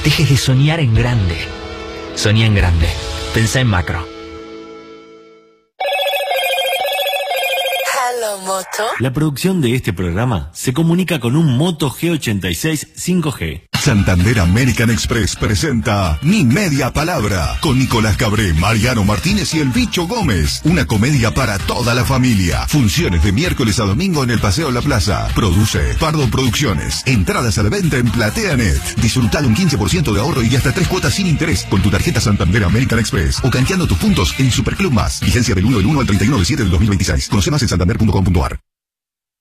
dejes de soñar en grande. Soñá en grande. Pensá en macro. La producción de este programa se comunica con un Moto G86 5G. Santander American Express presenta Mi Media Palabra con Nicolás Cabré, Mariano Martínez y el Bicho Gómez. Una comedia para toda la familia. Funciones de miércoles a domingo en el Paseo La Plaza. Produce Pardo Producciones. Entradas a la venta en PlateaNet. Disfruta de un 15% de ahorro y hasta 3 cuotas sin interés con tu tarjeta Santander American Express o canjeando tus puntos en Superclub Más. Vigencia del 1 del 1 al 31 del 7 del 2026. Conoce más en santander.com.ar.